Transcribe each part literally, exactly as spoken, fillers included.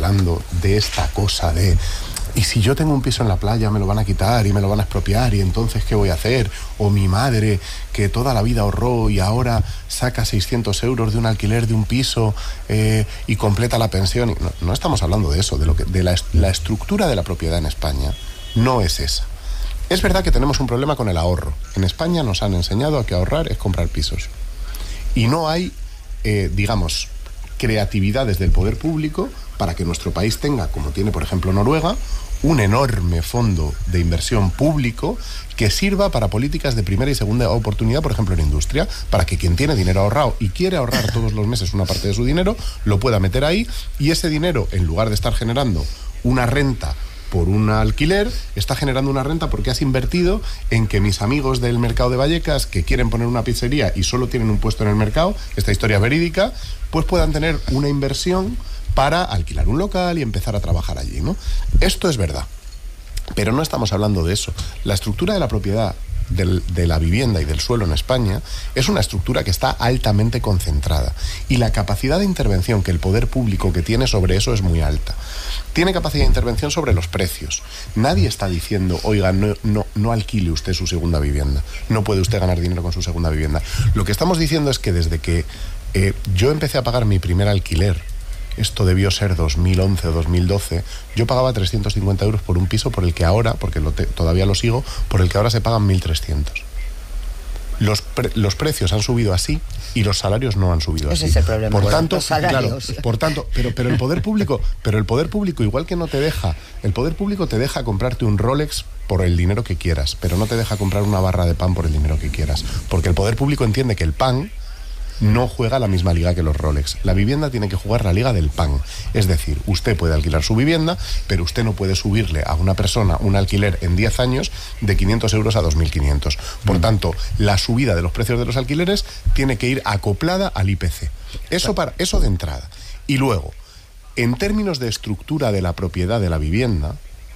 hablando de esta cosa de... Y si yo tengo un piso en la playa me lo van a quitar y me lo van a expropiar y entonces ¿qué voy a hacer? O mi madre que toda la vida ahorró y ahora saca seiscientos euros de un alquiler de un piso eh, y completa la pensión. No, no estamos hablando de eso, de, lo que, de la, la estructura de la propiedad en España no es esa. Es verdad que tenemos un problema con el ahorro. En España nos han enseñado a que ahorrar es comprar pisos. Y no hay, eh, digamos, creatividad desde el poder público para que nuestro país tenga, como tiene por ejemplo Noruega, un enorme fondo de inversión público que sirva para políticas de primera y segunda oportunidad, por ejemplo en industria, para que quien tiene dinero ahorrado y quiere ahorrar todos los meses una parte de su dinero, lo pueda meter ahí y ese dinero, en lugar de estar generando una renta por un alquiler, está generando una renta porque has invertido en que mis amigos del mercado de Vallecas que quieren poner una pizzería y solo tienen un puesto en el mercado, esta historia es verídica, pues puedan tener una inversión para alquilar un local y empezar a trabajar allí, ¿no? Esto es verdad, pero no estamos hablando de eso. La estructura de la propiedad del, de la vivienda y del suelo en España es una estructura que está altamente concentrada y la capacidad de intervención que el poder público que tiene sobre eso es muy alta. Tiene capacidad de intervención sobre los precios. Nadie está diciendo, oiga, no, no, no alquile usted su segunda vivienda, no puede usted ganar dinero con su segunda vivienda. Lo que estamos diciendo es que desde que eh, yo empecé a pagar mi primer alquiler, esto debió ser dos mil once o dos mil doce, yo pagaba trescientos cincuenta euros por un piso por el que ahora, porque lo te, todavía lo sigo, por el que ahora se pagan mil trescientos. Los, pre, los precios han subido así y los salarios no han subido así. Ese es el problema. Por bueno, tanto, los salarios. claro, por tanto, pero, pero el poder público, pero el poder público igual que no te deja, el poder público te deja comprarte un Rolex por el dinero que quieras, pero no te deja comprar una barra de pan por el dinero que quieras, porque el poder público entiende que el pan no juega la misma liga que los Rolex. La vivienda tiene que jugar la liga del pan. Es decir, usted puede alquilar su vivienda, pero usted no puede subirle a una persona un alquiler en diez años de quinientos euros a dos mil quinientos. Por mm. tanto, la subida de los precios de los alquileres tiene que ir acoplada al I P C. Eso, para, eso de entrada. Y luego, en términos de estructura de la propiedad de la vivienda,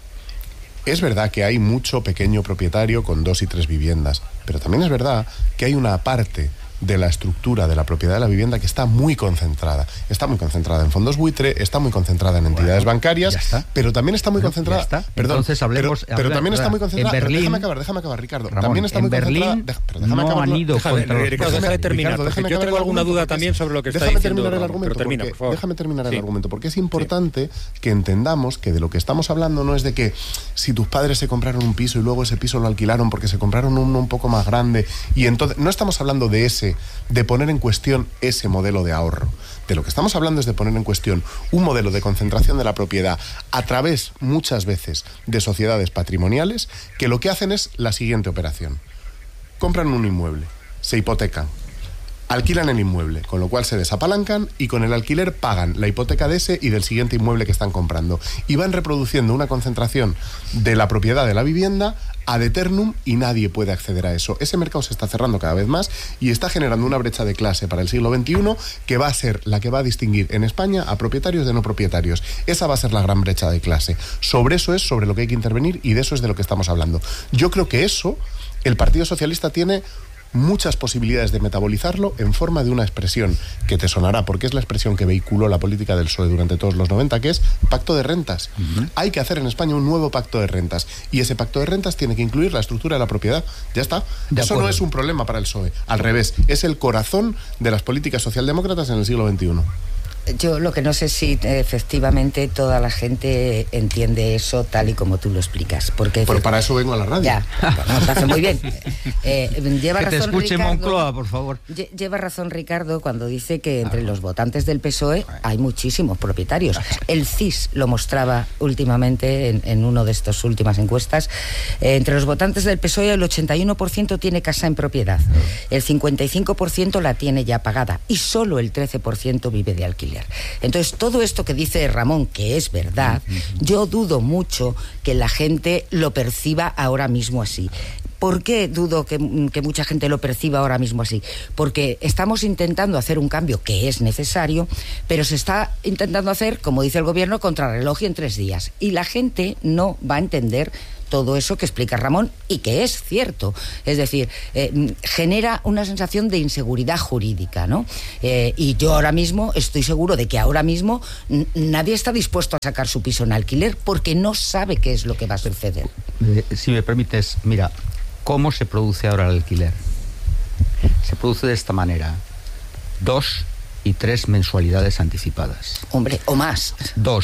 es verdad que hay mucho pequeño propietario con dos y tres viviendas, pero también es verdad que hay una parte de la estructura de la propiedad de la vivienda que está muy concentrada. Está muy concentrada en fondos buitre, está muy concentrada en entidades bueno, bancarias, pero también está muy bueno, concentrada... Está. Perdón, Entonces hablemos... Pero, pero también está muy concentrada... En Berlín, déjame acabar, déjame acabar, Ricardo. Ramón, también está en muy Berlín concentrada... Pero déjame no acabar, han ido déjame, contra los... Ricardo, déjame terminar, Ricardo, porque yo tengo alguna duda también sobre lo que está déjame diciendo... Terminar el argumento, pero termina, porque, por favor. Déjame terminar sí. el argumento, porque es importante sí. que entendamos que de lo que estamos hablando no es de que si tus padres se compraron un piso y luego ese piso lo alquilaron porque se compraron uno un poco más grande y entonces... No estamos hablando de ese, de poner en cuestión ese modelo de ahorro. De lo que estamos hablando es de poner en cuestión un modelo de concentración de la propiedad a través, muchas veces, de sociedades patrimoniales que lo que hacen es la siguiente operación. Compran un inmueble, se hipotecan, alquilan el inmueble, con lo cual se desapalancan y con el alquiler pagan la hipoteca de ese y del siguiente inmueble que están comprando. Y van reproduciendo una concentración de la propiedad de la vivienda ad eternum y nadie puede acceder a eso. Ese mercado se está cerrando cada vez más y está generando una brecha de clase para el siglo veintiuno que va a ser la que va a distinguir en España a propietarios de no propietarios. Esa va a ser la gran brecha de clase. Sobre eso es sobre lo que hay que intervenir y de eso es de lo que estamos hablando. Yo creo que eso el Partido Socialista tiene muchas posibilidades de metabolizarlo en forma de una expresión que te sonará, porque es la expresión que vehiculó la política del P S O E durante todos los noventa, que es pacto de rentas. Uh-huh. Hay que hacer en España un nuevo pacto de rentas, y ese pacto de rentas tiene que incluir la estructura de la propiedad. Ya está. De Eso acuerdo. No es un problema para el P S O E. Al revés, es el corazón de las políticas socialdemócratas en el siglo veintiuno. Yo lo que no sé si efectivamente toda la gente entiende eso tal y como tú lo explicas. Porque Pero para eso vengo a la radio. Ya, bueno, me hace muy bien. Eh, lleva que razón, te escuche Ricardo, Moncloa, por favor. Lleva razón Ricardo cuando dice que entre los votantes del P S O E hay muchísimos propietarios. El C I S lo mostraba últimamente en, en una de estas últimas encuestas. Eh, entre los votantes del P S O E el ochenta y uno por ciento tiene casa en propiedad. El cincuenta y cinco por ciento la tiene ya pagada y solo el trece por ciento vive de alquiler. Entonces, todo esto que dice Ramón, que es verdad, yo dudo mucho que la gente lo perciba ahora mismo así. ¿Por qué dudo que, que mucha gente lo perciba ahora mismo así? Porque estamos intentando hacer un cambio que es necesario, pero se está intentando hacer, como dice el gobierno, contrarreloj y en tres días. Y la gente no va a entender todo eso que explica Ramón y que es cierto. Es decir, eh, genera una sensación de inseguridad jurídica, ¿no? Eh, y yo ahora mismo estoy seguro de que ahora mismo n- nadie está dispuesto a sacar su piso en alquiler porque no sabe qué es lo que va a suceder. Eh, si me permites, mira, ¿cómo se produce ahora el alquiler? Se produce de esta manera: dos y tres mensualidades anticipadas. Hombre, o más. Dos,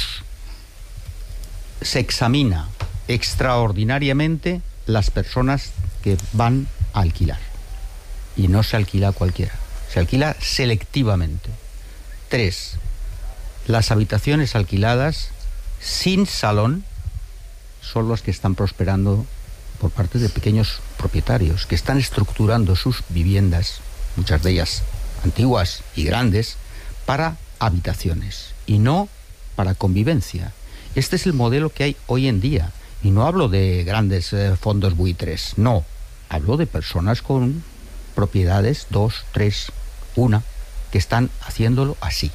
se examina extraordinariamente las personas que van a alquilar. Y no se alquila a cualquiera, se alquila selectivamente. Tres, las habitaciones alquiladas sin salón son las que están prosperando por parte de pequeños propietarios que están estructurando sus viviendas, muchas de ellas antiguas y grandes, para habitaciones y no para convivencia. Este es el modelo que hay hoy en día. Y no hablo de grandes eh, fondos buitres, no. Hablo de personas con propiedades, dos, tres, una, que están haciéndolo así.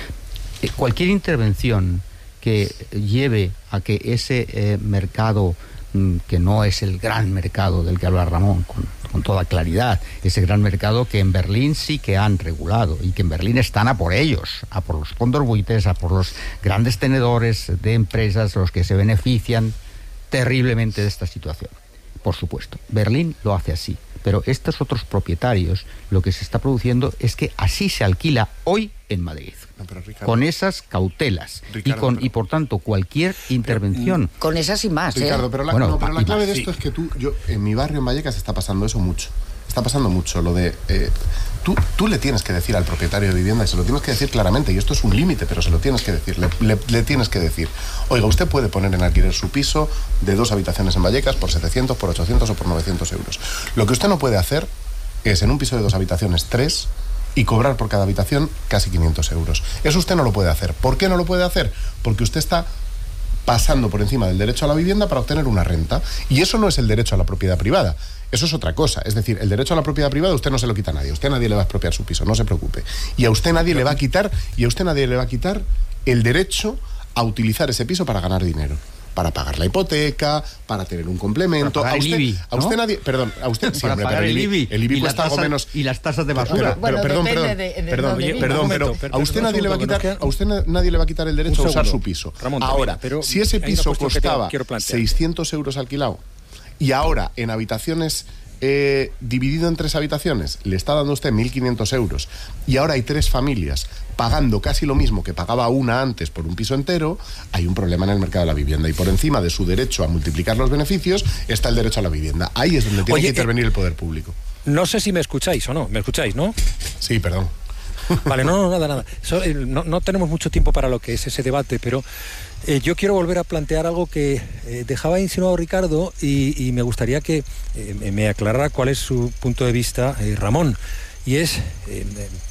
Eh, cualquier intervención que lleve a que ese eh, mercado, mm, que no es el gran mercado del que habla Ramón, con, con toda claridad, ese gran mercado que en Berlín sí que han regulado y que en Berlín están a por ellos, a por los fondos buitres, a por los grandes tenedores de empresas, los que se benefician terriblemente de esta situación. Por supuesto, Berlín lo hace así, pero estos otros propietarios, lo que se está produciendo es que así se alquila hoy en Madrid, no, pero Ricardo, con esas cautelas, Ricardo, y con pero, y por tanto cualquier intervención. Con esas y más, Ricardo, ¿eh? pero la, bueno, no, pero la clave más, de esto sí. es que tú, yo, en mi barrio en Vallecas está pasando eso mucho. Está pasando mucho lo de... Eh, tú, tú le tienes que decir al propietario de vivienda, y se lo tienes que decir claramente, y esto es un límite, pero se lo tienes que decir. Le, le, le tienes que decir, oiga, usted puede poner en alquiler su piso de dos habitaciones en Vallecas por setecientos, por ochocientos o por novecientos euros. Lo que usted no puede hacer es, en un piso de dos habitaciones, tres, y cobrar por cada habitación casi quinientos euros. Eso usted no lo puede hacer. ¿Por qué no lo puede hacer? Porque usted está pasando por encima del derecho a la vivienda para obtener una renta. Y eso no es el derecho a la propiedad privada. Eso es otra cosa. Es decir, el derecho a la propiedad privada usted no se lo quita a nadie. Usted a nadie le va a expropiar su piso, no se preocupe. Y a usted nadie le va a quitar, y a usted nadie le va a quitar el derecho a utilizar ese piso para ganar dinero. Para pagar la hipoteca, para tener un complemento. Para pagar a usted, el I B I, a usted ¿no? nadie, perdón, a usted para siempre, pagar pero el I B I, el I B I cuesta algo tasas, menos y las tasas de basura. Pero, pero, bueno, perdón, depende perdón, de, de perdón, dónde perdón, viva. pero a usted nadie le va a quitar, a usted nadie le va a quitar el derecho a usar su piso. Ramón, ahora, pero si ese piso costaba que te, seiscientos euros alquilado y ahora en habitaciones Eh, dividido en tres habitaciones, le está dando usted mil quinientos euros y ahora hay tres familias pagando casi lo mismo que pagaba una antes por un piso entero, hay un problema en el mercado de la vivienda y por encima de su derecho a multiplicar los beneficios está el derecho a la vivienda. Ahí es donde tiene Oye, que intervenir eh, el poder público. No sé si me escucháis o no. ¿Me escucháis, no? Sí, perdón. Vale, no, no, nada, nada. So, eh, no, no tenemos mucho tiempo para lo que es ese debate, pero eh, yo quiero volver a plantear algo que eh, dejaba insinuado Ricardo y, y me gustaría que eh, me aclarara cuál es su punto de vista, eh, Ramón. Y es, eh,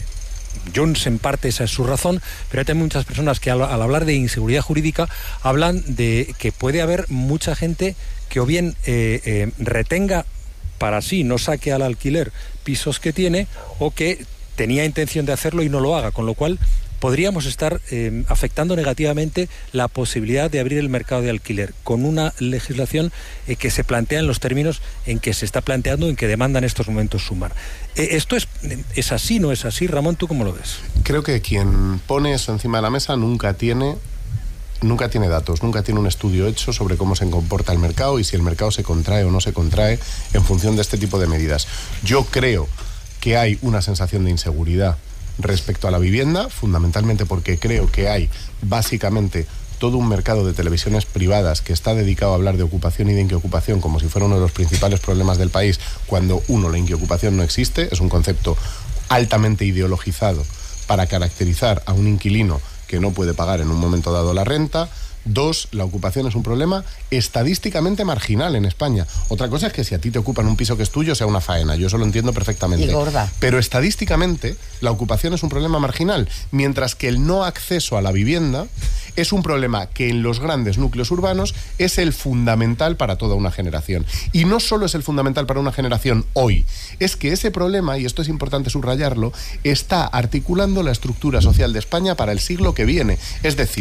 Junts en parte esa es su razón, pero hay también muchas personas que al, al hablar de inseguridad jurídica hablan de que puede haber mucha gente que o bien eh, eh, retenga para sí, no saque al alquiler pisos que tiene, o que tenía intención de hacerlo y no lo haga, con lo cual podríamos estar eh, afectando negativamente la posibilidad de abrir el mercado de alquiler con una legislación eh, que se plantea en los términos en que se está planteando, en que demanda en estos momentos Sumar. Eh, ¿Esto es, es así, no es así? Ramón, ¿tú cómo lo ves? Creo que quien pone eso encima de la mesa nunca tiene... nunca tiene datos, nunca tiene un estudio hecho sobre cómo se comporta el mercado y si el mercado se contrae o no se contrae en función de este tipo de medidas. Yo creo que hay una sensación de inseguridad respecto a la vivienda, fundamentalmente porque creo que hay básicamente todo un mercado de televisiones privadas que está dedicado a hablar de ocupación y de inquiocupación como si fuera uno de los principales problemas del país, cuando uno, la inquiocupación no existe, es un concepto altamente ideologizado para caracterizar a un inquilino que no puede pagar en un momento dado la renta. Dos, la ocupación es un problema estadísticamente marginal en España. Otra cosa es que si a ti te ocupan un piso que es tuyo sea una faena, yo eso lo entiendo perfectamente. Y gorda. Pero estadísticamente la ocupación es un problema marginal, mientras que el no acceso a la vivienda es un problema que en los grandes núcleos urbanos es el fundamental para toda una generación. Y no solo es el fundamental para una generación hoy, es que ese problema, y esto es importante subrayarlo, está articulando la estructura social de España para el siglo que viene. Es decir,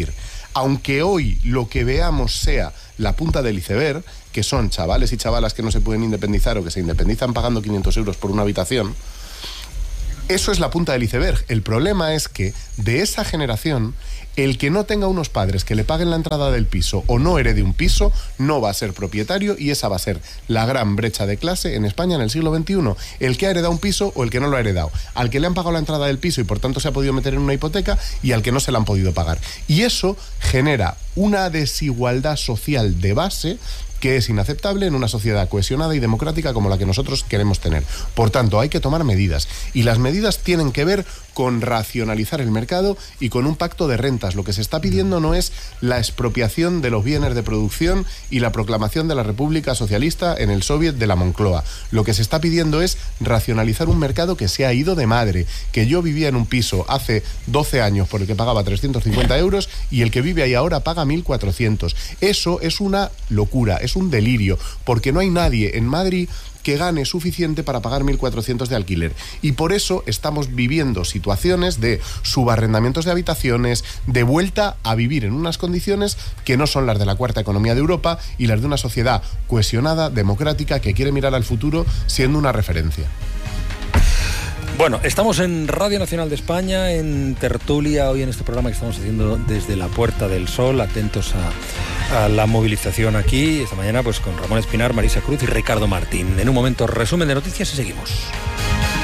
Aunque hoy lo que veamos sea la punta del iceberg, que son chavales y chavalas que no se pueden independizar o que se independizan pagando quinientos euros por una habitación, eso es la punta del iceberg. El problema es que de esa generación, el que no tenga unos padres que le paguen la entrada del piso o no herede un piso, no va a ser propietario, y esa va a ser la gran brecha de clase en España en el siglo veintiuno. El que ha heredado un piso o el que no lo ha heredado. Al que le han pagado la entrada del piso y por tanto se ha podido meter en una hipoteca, y al que no se la han podido pagar. Y eso genera una desigualdad social de base que es inaceptable en una sociedad cohesionada y democrática como la que nosotros queremos tener. Por tanto, hay que tomar medidas, y las medidas tienen que ver con racionalizar el mercado y con un pacto de rentas. Lo que se está pidiendo no es la expropiación de los bienes de producción y la proclamación de la República Socialista en el Soviet de la Moncloa. Lo que se está pidiendo es racionalizar un mercado que se ha ido de madre, que yo vivía en un piso hace doce años por el que pagaba trescientos cincuenta euros y el que vive ahí ahora paga mil cuatrocientos. Eso es una locura, es un delirio, porque no hay nadie en Madrid que gane suficiente para pagar mil cuatrocientos de alquiler. Y por eso estamos viviendo situaciones de subarrendamientos de habitaciones, de vuelta a vivir en unas condiciones que no son las de la cuarta economía de Europa y las de una sociedad cohesionada, democrática, que quiere mirar al futuro siendo una referencia. Bueno, estamos en Radio Nacional de España, en tertulia, hoy en este programa que estamos haciendo desde la Puerta del Sol, atentos a, a la movilización aquí, esta mañana pues con Ramón Espinar, Marisa Cruz y Ricardo Martín. En un momento, resumen de noticias y seguimos.